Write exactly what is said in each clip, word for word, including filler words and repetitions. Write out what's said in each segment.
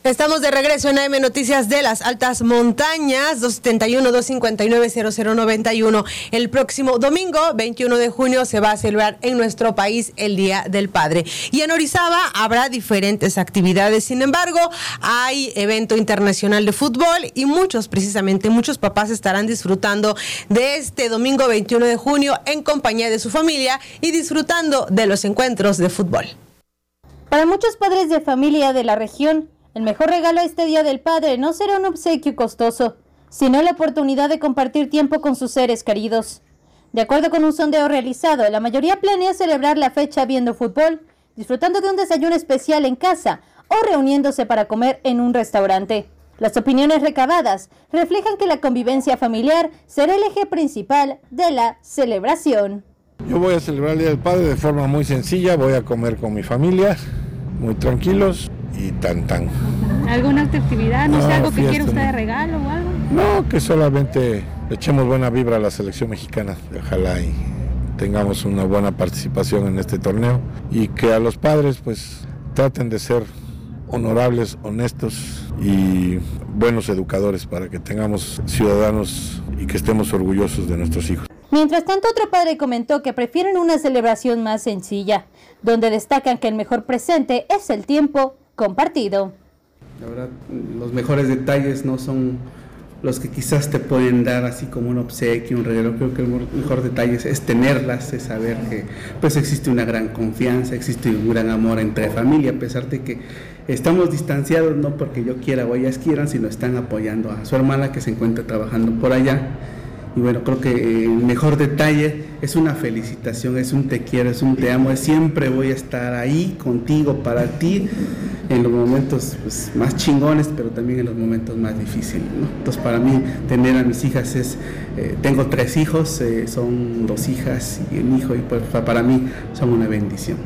Estamos de regreso en A M Noticias de las Altas Montañas, dos setenta y uno, dos cincuenta y nueve, cero cero noventa y uno. El próximo domingo, veintiuno de junio, se va a celebrar en nuestro país el Día del Padre. Y en Orizaba habrá diferentes actividades. Sin embargo, hay evento internacional de fútbol y muchos, precisamente, muchos papás estarán disfrutando de este domingo veintiuno de junio en compañía de su familia y disfrutando de los encuentros de fútbol. Para muchos padres de familia de la región, el mejor regalo este Día del Padre no será un obsequio costoso, sino la oportunidad de compartir tiempo con sus seres queridos. De acuerdo con un sondeo realizado, la mayoría planea celebrar la fecha viendo fútbol, disfrutando de un desayuno especial en casa o reuniéndose para comer en un restaurante. Las opiniones recabadas reflejan que la convivencia familiar será el eje principal de la celebración. Yo voy a celebrar el Día del Padre de forma muy sencilla, voy a comer con mi familia, muy tranquilos. Y tan tan. ¿Alguna actividad? No, no sé, algo que quiera usted de no. regalo o algo. No, que solamente echemos buena vibra a la selección mexicana. Ojalá y tengamos una buena participación en este torneo. Y que a los padres pues traten de ser honorables, honestos y buenos educadores para que tengamos ciudadanos y que estemos orgullosos de nuestros hijos. Mientras tanto, otro padre comentó que prefieren una celebración más sencilla, donde destacan que el mejor presente es el tiempo compartido. La verdad, los mejores detalles no son los que quizás te pueden dar así como un obsequio, un regalo. Creo que el mejor detalle es, es tenerlas, es saber que pues existe una gran confianza, existe un gran amor entre familia, a pesar de que estamos distanciados, no porque yo quiera o ellas quieran, sino están apoyando a su hermana que se encuentra trabajando por allá. Y bueno, creo que el mejor detalle es una felicitación, es un te quiero, es un te amo, es siempre voy a estar ahí contigo, para ti, en los momentos pues, más chingones, pero también en los momentos más difíciles, ¿no? Entonces para mí tener a mis hijas es, eh, tengo tres hijos, eh, son dos hijas y un hijo, y pues, para mí son una bendición.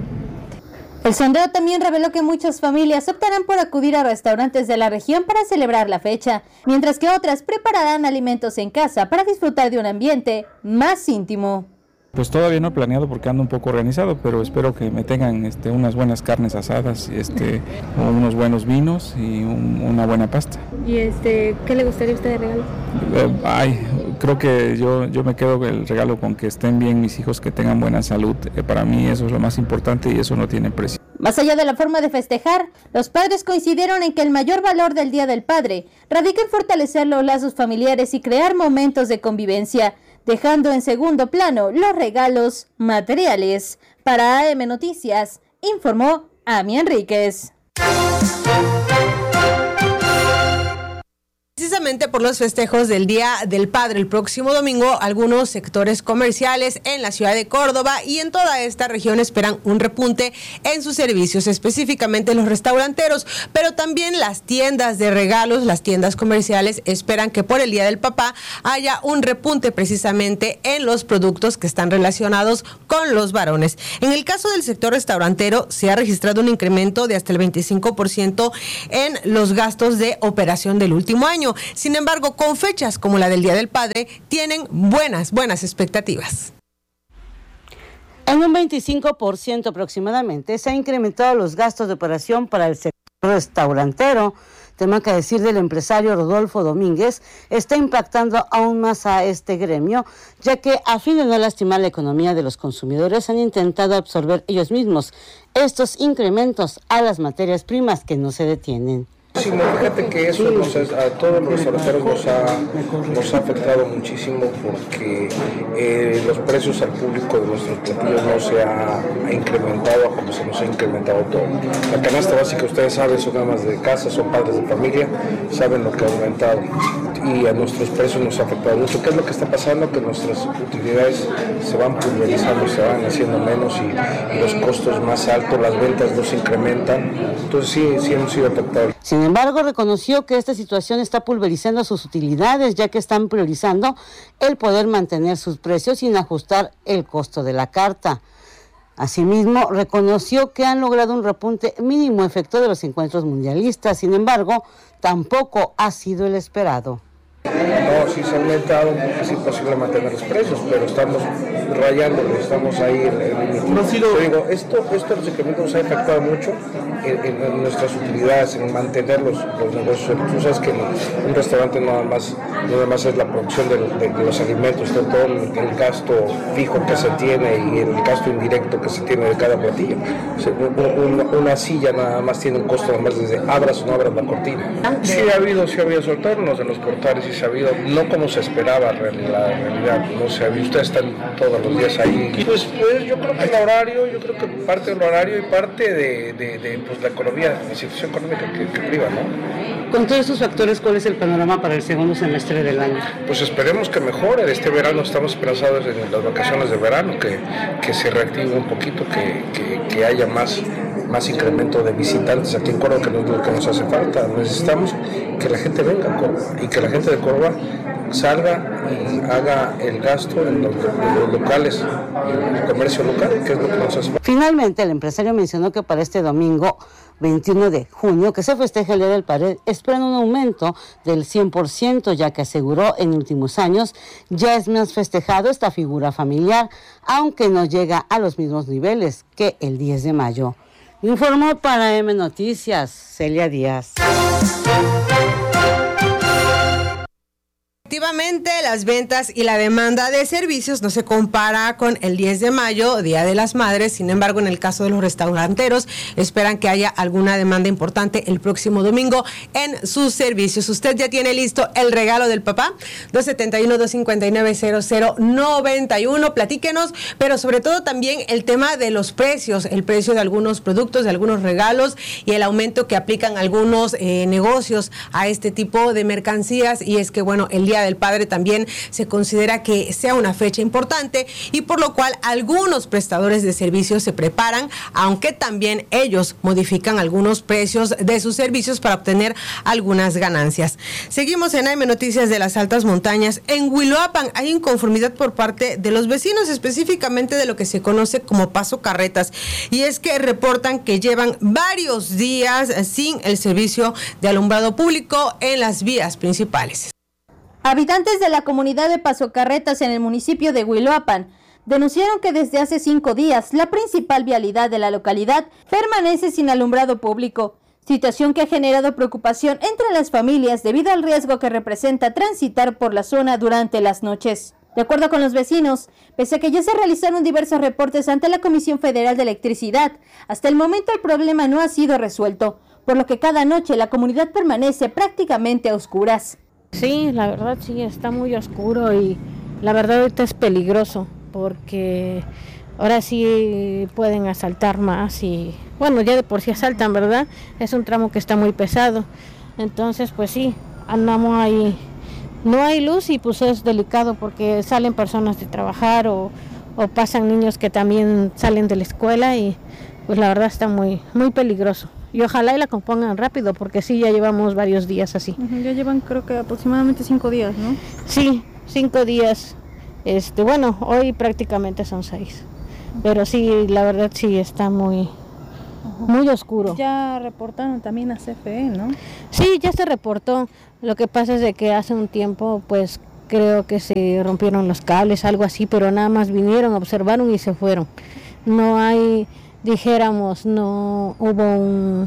El sondeo también reveló que muchas familias optarán por acudir a restaurantes de la región para celebrar la fecha, mientras que otras prepararán alimentos en casa para disfrutar de un ambiente más íntimo. Pues todavía no he planeado porque ando un poco organizado, pero espero que me tengan este, unas buenas carnes asadas, este, unos buenos vinos y un, una buena pasta. ¿Y este qué le gustaría a usted de regalo? Eh, ay, creo que yo, yo me quedo el regalo con que estén bien mis hijos, que tengan buena salud. Eh, para mí eso es lo más importante y eso no tiene precio. Más allá de la forma de festejar, los padres coincidieron en que el mayor valor del Día del Padre radica en fortalecer los lazos familiares y crear momentos de convivencia, dejando en segundo plano los regalos materiales. Para A M Noticias, informó Ami Enríquez. Precisamente por los festejos del Día del Padre el próximo domingo, algunos sectores comerciales en la ciudad de Córdoba y en toda esta región esperan un repunte en sus servicios, específicamente los restauranteros, pero también las tiendas de regalos, las tiendas comerciales esperan que por el Día del Papá haya un repunte precisamente en los productos que están relacionados con los varones. En el caso del sector restaurantero, se ha registrado un incremento de hasta el veinticinco por ciento en los gastos de operación del último año. Sin embargo, con fechas como la del Día del Padre, tienen buenas, buenas expectativas. En un veinticinco por ciento aproximadamente se han incrementado los gastos de operación para el sector restaurantero, tema que, a decir del empresario Rodolfo Domínguez, está impactando aún más a este gremio, ya que a fin de no lastimar la economía de los consumidores han intentado absorber ellos mismos estos incrementos a las materias primas que no se detienen. Sí, fíjate que eso nos ha, a todos los restauranteros nos ha, nos ha afectado muchísimo porque eh, los precios al público de nuestros platillos no se ha, ha incrementado como se nos ha incrementado todo. La canasta básica, ustedes saben, son amas de casa, son padres de familia, saben lo que ha aumentado y a nuestros precios nos ha afectado mucho. ¿Qué es lo que está pasando? Que nuestras utilidades se van pulverizando, se van haciendo menos y, y los costos más altos, las ventas no se incrementan. Entonces sí, sí hemos sido afectados. Sin embargo, reconoció que esta situación está pulverizando sus utilidades, ya que están priorizando el poder mantener sus precios sin ajustar el costo de la carta. Asimismo, reconoció que han logrado un repunte mínimo efecto de los encuentros mundialistas. Sin embargo, tampoco ha sido el esperado. no, sí se ha aumentado, es imposible mantener los precios, pero estamos rayándolo, estamos ahí en el límite. No sido... Yo digo, esto, esto los incrementos nos ha afectado mucho en, en, en nuestras utilidades, en mantener los, los negocios. Tú sabes que un restaurante no nada más, no nada más es la producción de, de, de los alimentos, todo, todo el, el gasto fijo que se tiene y el gasto indirecto que se tiene de cada platillo. O sea, una, una silla nada más tiene un costo nada más desde abras o no abras la cortina. Sí ha habido, sí ha habido, sobre todo los de los portales, sí se ha habido, no como se esperaba la realidad, no se ha visto, ustedes están todos los días ahí. Pues, pues yo creo que el horario, yo creo que parte del horario y parte de, de, de pues, la economía, la situación económica que, que priva, ¿no? Con todos esos factores, ¿cuál es el panorama para el segundo semestre del año? Pues esperemos que mejore. Este verano estamos esperanzados en las vacaciones de verano, que, que se reactive un poquito, que, que, que haya más, más incremento de visitantes aquí en Córdoba, que no es lo que nos hace falta. Necesitamos que la gente venga a Córdoba y que la gente de Córdoba salga y haga el gasto en los, en los locales, en el comercio local, que es lo que nos hace falta. Finalmente, el empresario mencionó que para este domingo veintiuno de junio, que se festeja el Día del Padre, esperan un aumento del cien por ciento, ya que aseguró en últimos años ya es más festejado esta figura familiar, aunque no llega a los mismos niveles que el diez de mayo. Informó para M Noticias, Celia Díaz. Efectivamente, las ventas y la demanda de servicios no se compara con el diez de mayo, Día de las Madres. Sin embargo, en el caso de los restauranteros, esperan que haya alguna demanda importante el próximo domingo en sus servicios. ¿Usted ya tiene listo el regalo del papá? dos siete uno, dos cinco nueve, cero cero nueve uno. Platíquenos, pero sobre todo también el tema de los precios, el precio de algunos productos, de algunos regalos y el aumento que aplican algunos eh, negocios a este tipo de mercancías. Y es que, bueno, el Día del Padre también se considera que sea una fecha importante y por lo cual algunos prestadores de servicios se preparan, aunque también ellos modifican algunos precios de sus servicios para obtener algunas ganancias. Seguimos en A M Noticias de las Altas Montañas. En Huiloapan hay inconformidad por parte de los vecinos, específicamente de lo que se conoce como Paso Carretas, y es que reportan que llevan varios días sin el servicio de alumbrado público en las vías principales. Habitantes de la comunidad de Paso Carretas en el municipio de Huiloapan denunciaron que desde hace cinco días la principal vialidad de la localidad permanece sin alumbrado público, situación que ha generado preocupación entre las familias debido al riesgo que representa transitar por la zona durante las noches. De acuerdo con los vecinos, pese a que ya se realizaron diversos reportes ante la Comisión Federal de Electricidad, hasta el momento el problema no ha sido resuelto, por lo que cada noche la comunidad permanece prácticamente a oscuras. Sí, la verdad sí, está muy oscuro y la verdad ahorita es peligroso porque ahora sí pueden asaltar más y bueno, ya de por sí asaltan, ¿verdad? Es un tramo que está muy pesado, entonces pues sí, andamos ahí, no hay luz y pues es delicado porque salen personas de trabajar o, o pasan niños que también salen de la escuela y pues la verdad está muy, muy peligroso. Y ojalá y la compongan rápido, porque sí, ya llevamos varios días así. Uh-huh, ya llevan creo que aproximadamente cinco días, ¿no? Sí, cinco días. Este, bueno, hoy prácticamente son seis. Uh-huh. Pero sí, la verdad sí está muy, uh-huh. muy oscuro. Ya reportaron también a C F E, ¿no? Sí, ya se reportó. Lo que pasa es de que hace un tiempo, pues creo que se rompieron los cables, algo así, pero nada más vinieron, observaron y se fueron. No hay... dijéramos, no hubo un,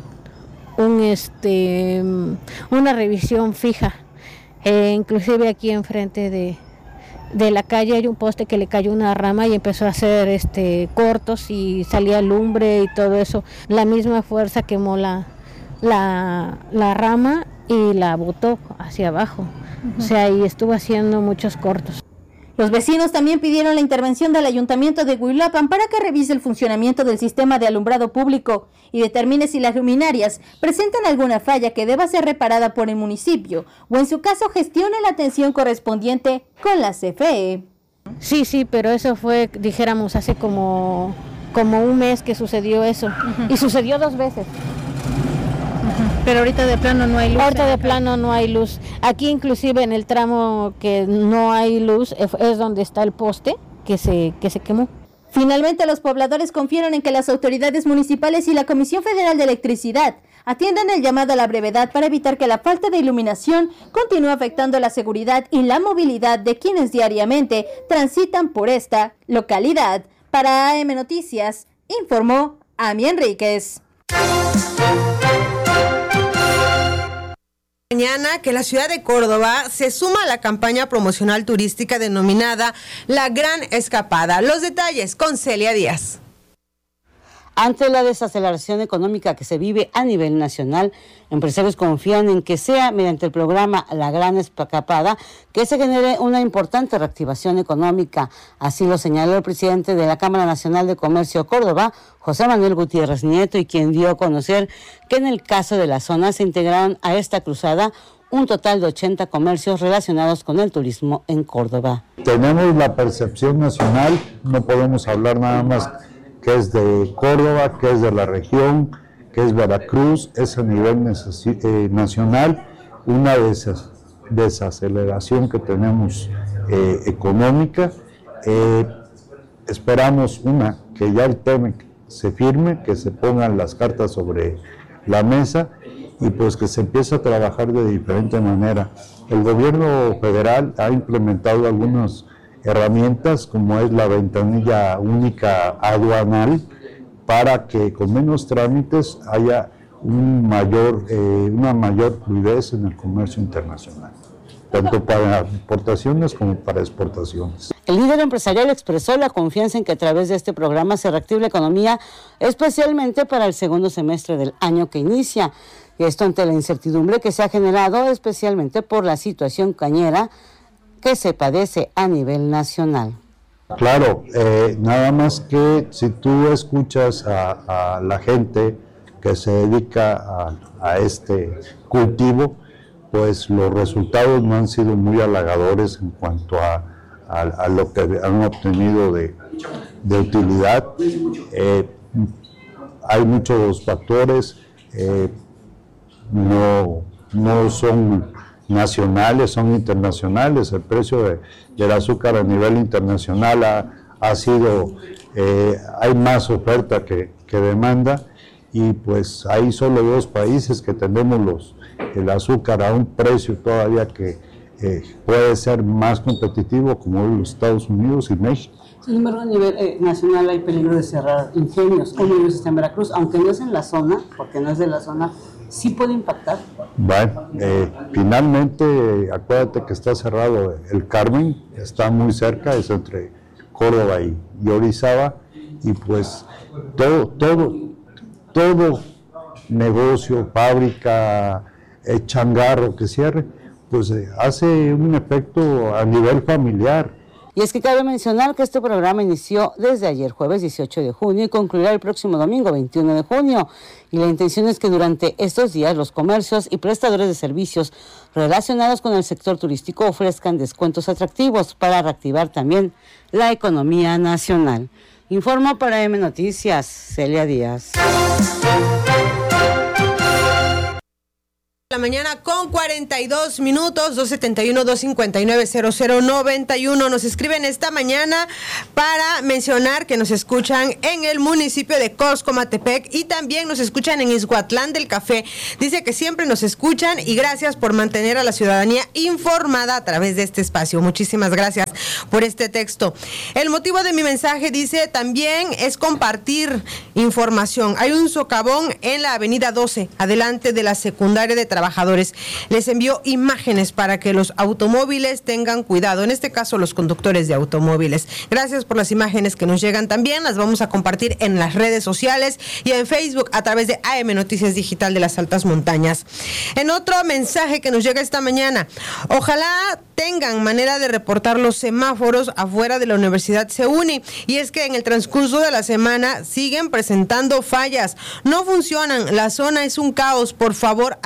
un este una revisión fija, eh, inclusive aquí enfrente de, de la calle hay un poste que le cayó una rama y empezó a hacer este cortos y salía lumbre y todo eso, la misma fuerza quemó la, la, la rama y la botó hacia abajo, uh-huh. O sea, y estuvo haciendo muchos cortos. Los vecinos también pidieron la intervención del Ayuntamiento de Huiloapan para que revise el funcionamiento del sistema de alumbrado público y determine si las luminarias presentan alguna falla que deba ser reparada por el municipio o en su caso gestione la atención correspondiente con la C F E. Sí, sí, pero eso fue, dijéramos, hace como, como un mes que sucedió eso, uh-huh. Y sucedió dos veces. Pero ahorita de plano no hay luz. Ahorita de plano no hay luz. Aquí inclusive en el tramo que no hay luz es donde está el poste que se, que se quemó. Finalmente los pobladores confiaron en que las autoridades municipales y la Comisión Federal de Electricidad atiendan el llamado a la brevedad para evitar que la falta de iluminación continúe afectando la seguridad y la movilidad de quienes diariamente transitan por esta localidad. Para A M Noticias, informó Ami Enríquez. Mañana que la ciudad de Córdoba se suma a la campaña promocional turística denominada La Gran Escapada. Los detalles con Celia Díaz. Ante la desaceleración económica que se vive a nivel nacional, empresarios confían en que sea mediante el programa La Gran Escapada que se genere una importante reactivación económica. Así lo señaló el presidente de la Cámara Nacional de Comercio Córdoba, José Manuel Gutiérrez Nieto, y quien dio a conocer que en el caso de la zona se integraron a esta cruzada un total de ochenta comercios relacionados con el turismo en Córdoba. Tenemos la percepción nacional, no podemos hablar nada más que es de Córdoba, que es de la región, que es Veracruz, es a nivel eh, nacional, una desas, desaceleración que tenemos eh, económica. Eh, esperamos una, que ya el tema se firme, que se pongan las cartas sobre la mesa y pues que se empiece a trabajar de diferente manera. El gobierno federal ha implementado algunos herramientas como es la ventanilla única aduanal para que con menos trámites haya un mayor, eh, una mayor fluidez en el comercio internacional, tanto para importaciones como para exportaciones. El líder empresarial expresó la confianza en que a través de este programa se reactive la economía, especialmente para el segundo semestre del año que inicia. Y esto ante la incertidumbre que se ha generado especialmente por la situación cañera que se padece a nivel nacional. Claro, eh, nada más que si tú escuchas a, a la gente que se dedica a, a este cultivo, pues los resultados no han sido muy halagadores en cuanto a, a, a lo que han obtenido de, de utilidad. Eh, hay muchos factores, eh, no, no son nacionales, son internacionales. El precio de, del azúcar a nivel internacional ha, ha sido, eh, hay más oferta que, que demanda, y pues hay solo dos países que tenemos los, el azúcar a un precio todavía que eh, puede ser más competitivo, como los Estados Unidos y México. Sin embargo, a nivel eh, nacional hay peligro de cerrar ingenios. Uno de ellos está en Veracruz, aunque no es en la zona, porque no es de la zona, ¿sí puede impactar? Bueno, eh, finalmente, acuérdate que está cerrado el Carmen, está muy cerca, es entre Córdoba y, y Orizaba, y pues todo, todo, todo negocio, fábrica, eh, changarro que cierre, pues eh, hace un efecto a nivel familiar. Y es que cabe mencionar que este programa inició desde ayer jueves dieciocho de junio y concluirá el próximo domingo veintiuno de junio. Y la intención es que durante estos días los comercios y prestadores de servicios relacionados con el sector turístico ofrezcan descuentos atractivos para reactivar también la economía nacional. Informó para M Noticias, Celia Díaz. La mañana con cuarenta y dos minutos, dos setenta y uno, dos cincuenta y nueve, cero cero noventa y uno. Nos escriben esta mañana para mencionar que nos escuchan en el municipio de Coscomatepec y también nos escuchan en Izhuatlán del Café. Dice que siempre nos escuchan y gracias por mantener a la ciudadanía informada a través de este espacio. Muchísimas gracias por este texto. El motivo de mi mensaje, dice, también es compartir información. Hay un socavón en la avenida doce, adelante de la secundaria de trabajo. Trabajadores. Les envió imágenes para que los automóviles tengan cuidado, en este caso los conductores de automóviles. Gracias por las imágenes que nos llegan también, las vamos a compartir en las redes sociales y en Facebook a través de A M Noticias Digital de las Altas Montañas. En otro mensaje que nos llega esta mañana, ojalá tengan manera de reportar los semáforos afuera de la Universidad CEUNI, y es que en el transcurso de la semana siguen presentando fallas, no funcionan, la zona es un caos, por favor atiendan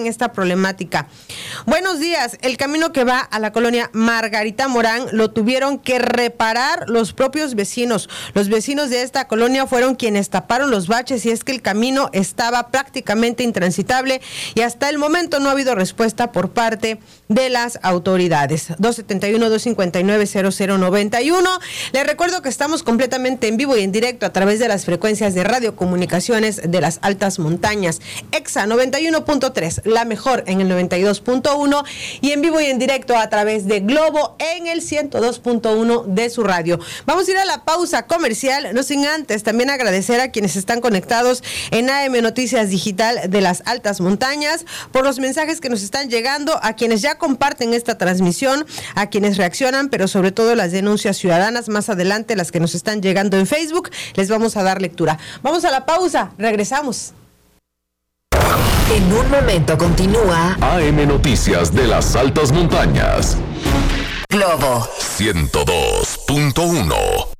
resuelvan esta problemática. Buenos días. El camino que va a la colonia Margarita Morán lo tuvieron que reparar los propios vecinos. Los vecinos de esta colonia fueron quienes taparon los baches y es que el camino estaba prácticamente intransitable y hasta el momento no ha habido respuesta por parte de las autoridades. dos setenta y uno, dos cincuenta y nueve, cero cero noventa y uno. Les recuerdo que estamos completamente en vivo y en directo a través de las frecuencias de radiocomunicaciones de las altas montañas. Exa noventa y uno punto tres, la mejor en el noventa y dos punto uno y en vivo y en directo a través de Globo en el ciento dos punto uno de su radio. Vamos a ir a la pausa comercial, no sin antes también agradecer a quienes están conectados en A M Noticias Digital de las altas montañas por los mensajes que nos están llegando, a quienes ya comparten esta transmisión, a quienes reaccionan, pero sobre todo las denuncias ciudadanas, más adelante las que nos están llegando en Facebook, les vamos a dar lectura. Vamos a la pausa, regresamos. En un momento continúa A M Noticias de las altas montañas. Globo ciento dos punto uno.